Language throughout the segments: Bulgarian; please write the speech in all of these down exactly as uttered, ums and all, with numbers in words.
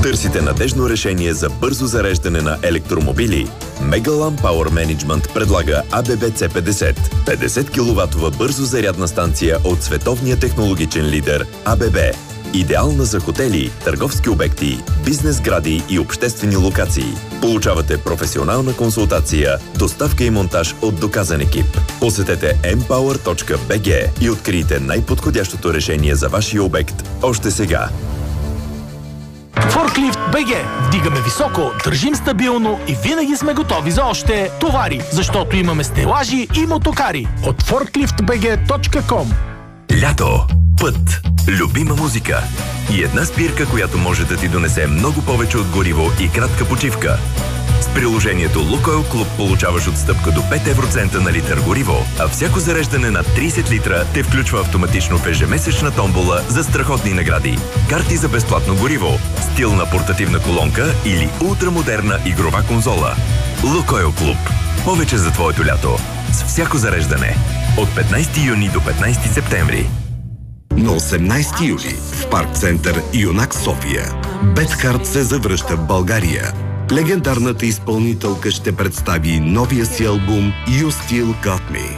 Търсите надежно решение за бързо зареждане на електромобили? Megalan Power Management предлага А Б Б Ц петдесет. петдесет киловатова бързо зарядна станция от световния технологичен лидер А Б Б. Идеална за хотели, търговски обекти, бизнес сгради и обществени локации. Получавате професионална консултация, доставка и монтаж от доказан екип. Посетете ем пауър точка би джи и открийте най-подходящото решение за вашия обект още сега. Форклифт БГ. Вдигаме високо, държим стабилно и винаги сме готови за още товари, защото имаме стелажи и мотокари. От форклифт би джи точка ком. Лято, път, любима музика и една спирка, която може да ти донесе много повече от гориво и кратка почивка. С приложението Лукойл Клуб получаваш отстъпка до пет евроцента на литър гориво, а всяко зареждане на трийсет литра те включва автоматично в ежемесечна томбола за страхотни награди. Карти за безплатно гориво, стилна портативна колонка или ултрамодерна игрова конзола. Лукойл Клуб. Повече за твоето лято. С всяко зареждане. От петнайсети юни до петнайсети септември. На осемнайсети юли в Парк Център Юнак София Беткарт се завръща в България. Легендарната изпълнителка ще представи новия си албум You Still Got Me.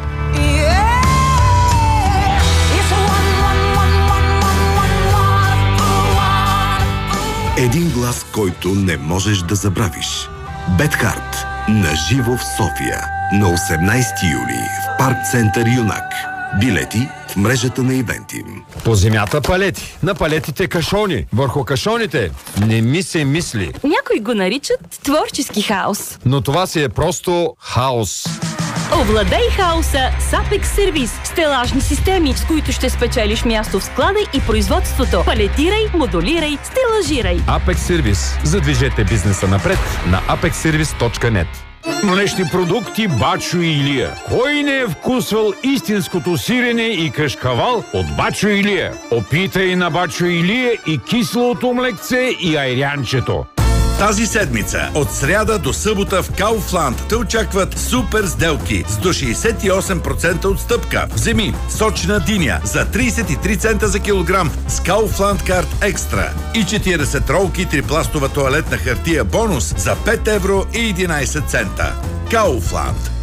Един глас, който не можеш да забравиш. Беткарт. Наживо в София. На осемнайсети юли в Парк Център Юнак. Билети в мрежата на Ивентим. По земята палети, на палетите кашони, върху кашоните не ми се мисли. Някои го наричат творчески хаос. Но това си е просто хаос. Овладей хаоса с Apex Service. Стелажни системи, с които ще спечелиш място в склада и производството. Палетирай, модулирай, стелажирай. Apex Service. Задвижете бизнеса напред на апекс сервис точка нет. Млечни продукти Бачо и Илия. Кой не е вкусвал истинското сирене и кашкавал от Бачо и Илия? Опитай на Бачо и Илия и кислото млекце и айрянчето. Тази седмица, от сряда до събота в Kaufland те очакват супер сделки с до шейсет и осем процента отстъпка. Вземи сочна диня за трийсет и три цента за килограм с Kaufland Card Extra и четирийсет ролки трипластова тоалетна хартия бонус за пет евро и единайсет цента. Kaufland.